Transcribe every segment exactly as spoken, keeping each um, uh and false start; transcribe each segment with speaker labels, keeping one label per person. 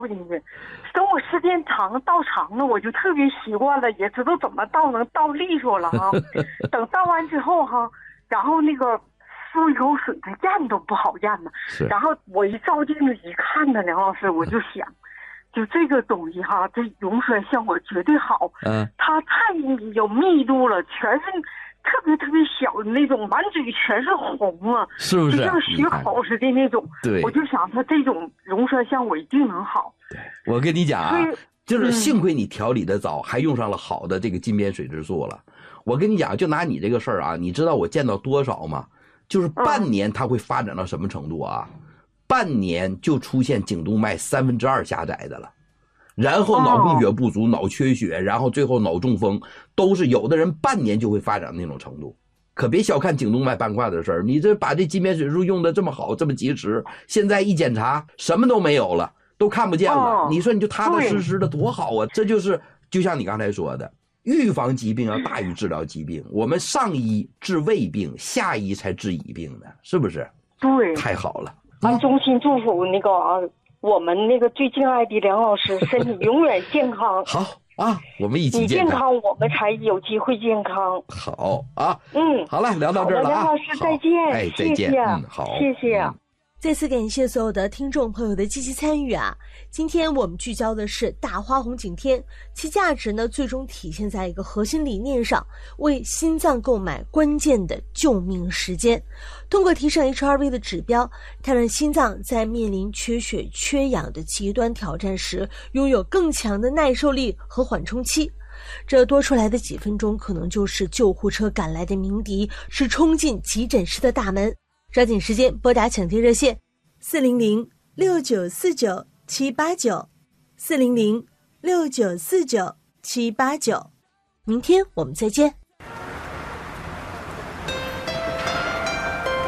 Speaker 1: 进去。等我时间长倒长了，我就特别习惯了，也知道怎么倒能倒利索了哈。等倒完之后哈，然后那个漱一口水，它咽都不好咽呢。然后我一照镜子一看呢，梁老师，我就想，就这个东西哈，这溶栓效果绝对好。嗯，它太有密度了，全是特别特别小的那种，满嘴全是红啊，
Speaker 2: 是不是？
Speaker 1: 就像血口似的那种。
Speaker 2: 对，
Speaker 1: 我就想它这种溶栓效果一定能好。
Speaker 2: 对，我跟你讲啊，就是幸亏你调理的早，嗯、还用上了好的这个金边水质素了。我跟你讲，就拿你这个事儿啊，你知道我见到多少吗？就是半年它会发展到什么程度啊？嗯、半年就出现颈动脉三分之二狭窄的了。然后脑供血不足、哦、脑缺血，然后最后脑中风，都是有的人半年就会发展那种程度。可别小看颈动脉斑块的事儿，你这把这金边水素用的这么好，这么及时，现在一检查什么都没有了，都看不见了。哦、你说你就踏踏实实的多好啊！这就是就像你刚才说的，预防疾病要大于治疗疾病。我们上医治胃病，下医才治乙病的，是不是？
Speaker 1: 对，
Speaker 2: 太好了。
Speaker 1: 俺衷心祝福那个啊。我们那个最敬爱的梁老师身体永远健康。
Speaker 2: 好啊，我们一起健康，
Speaker 1: 你健康，我们才有机会健康。
Speaker 2: 好啊，
Speaker 1: 嗯，
Speaker 2: 好了，聊到这儿了啊，
Speaker 1: 梁老师再见，
Speaker 2: 哎，再见，
Speaker 1: 谢谢，
Speaker 2: 嗯，好，
Speaker 1: 谢谢。
Speaker 2: 嗯
Speaker 3: 再次感谢所有的听众朋友的积极参与啊！今天我们聚焦的是大花红景天，其价值呢最终体现在一个核心理念上，为心脏购买关键的救命时间。通过提升 H R V 的指标，它让心脏在面临缺血缺氧的极端挑战时，拥有更强的耐受力和缓冲期。这多出来的几分钟，可能就是救护车赶来的鸣笛，是冲进急诊室的大门。抓紧时间拨打抢救热线四零零六九四九七八九四零零六九四九七八九，明天我们再见。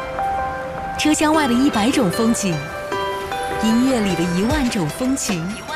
Speaker 4: 车厢外的一百种风景，音乐里的一万种风情。